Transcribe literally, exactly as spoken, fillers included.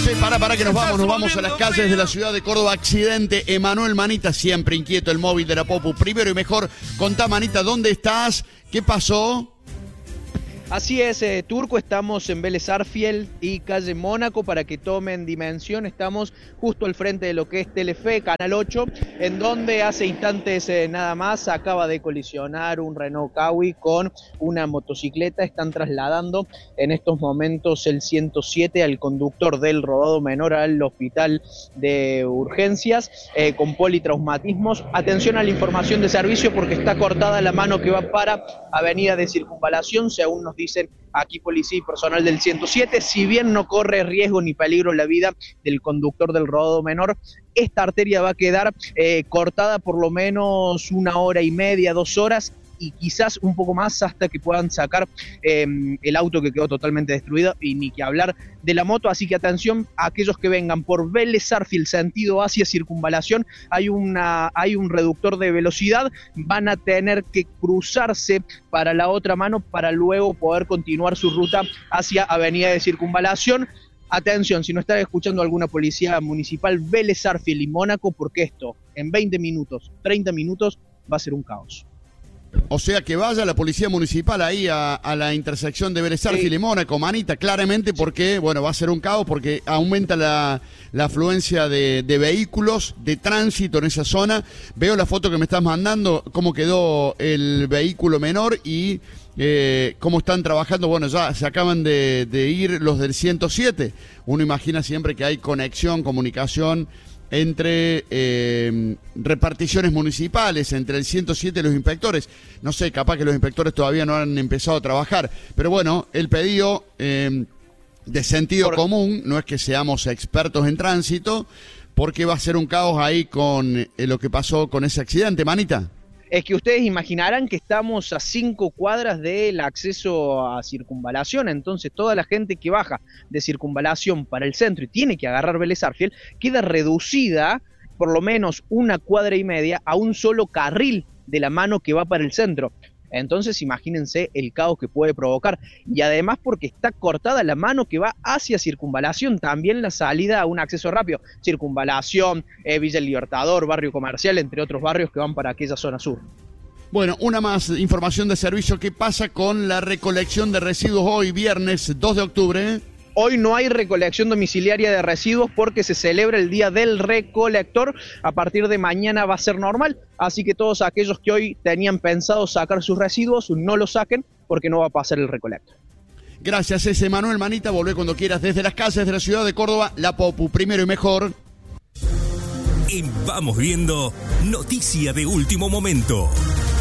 Che, para, para que nos vamos, nos vamos a las calles de la ciudad de Córdoba. Accidente, Emanuel Manita, siempre inquieto, el móvil de la Popu. Primero y mejor, contá, Manita, ¿dónde estás? ¿Qué pasó? Así es, eh, Turco, estamos en Vélez Arfiel y calle Mónaco para que tomen dimensión. Estamos justo al frente de lo que es Telefe, Canal ocho, en donde hace instantes eh, nada más acaba de colisionar un Renault Kawi con una motocicleta. Están trasladando en estos momentos el ciento siete al conductor del rodado menor al hospital de urgencias eh, con politraumatismos. Atención a la información de servicio porque está cortada la mano que va para Avenida de Circunvalación, según nos dicen aquí policía y personal del ciento siete, si bien no corre riesgo ni peligro la vida del conductor del rodado menor, esta arteria va a quedar eh, cortada por lo menos una hora y media, dos horas, y quizás un poco más hasta que puedan sacar eh, el auto que quedó totalmente destruido, y ni que hablar de la moto. Así que atención a aquellos que vengan por Vélez Arfiel sentido hacia Circunvalación, hay, una, hay un reductor de velocidad, van a tener que cruzarse para la otra mano para luego poder continuar su ruta hacia Avenida de Circunvalación. Atención, si no está escuchando alguna policía municipal, Vélez Arfiel y Mónaco, porque esto en veinte minutos, treinta minutos va a ser un caos. O sea, que vaya la policía municipal ahí a, a la intersección de Vélez Arfiel sí. y Mónaco, Manita, claramente porque, bueno, va a ser un caos porque aumenta la, la afluencia de, de vehículos, de tránsito en esa zona. Veo la foto que me estás mandando, cómo quedó el vehículo menor y eh, cómo están trabajando. Bueno, ya se acaban de, de ir los del ciento siete. Uno imagina siempre que hay conexión, comunicación entre eh, reparticiones municipales, entre el ciento siete y los inspectores. No sé, capaz que los inspectores todavía no han empezado a trabajar, pero bueno, el pedido eh, de sentido Por... común, no es que seamos expertos en tránsito, porque va a ser un caos ahí con eh, lo que pasó con ese accidente, Manita. Es que ustedes imaginarán que estamos a cinco cuadras del acceso a Circunvalación, entonces toda la gente que baja de Circunvalación para el centro y tiene que agarrar Vélez Arfiel, queda reducida por lo menos una cuadra y media a un solo carril de la mano que va para el centro. Entonces imagínense el caos que puede provocar, y además porque está cortada la mano que va hacia Circunvalación, también la salida a un acceso rápido, Circunvalación, eh, Villa El Libertador, Barrio Comercial, entre otros barrios que van para aquella zona sur. Bueno, una más información de servicio. ¿Qué pasa con la recolección de residuos hoy, viernes dos de octubre? Hoy no hay recolección domiciliaria de residuos porque se celebra el Día del Recolector. A partir de mañana va a ser normal, así que todos aquellos que hoy tenían pensado sacar sus residuos, no los saquen porque no va a pasar el recolector. Gracias, ese Manuel Manita. Volvé cuando quieras desde las calles de la ciudad de Córdoba. La Popu, primero y mejor. Y vamos viendo noticia de último momento.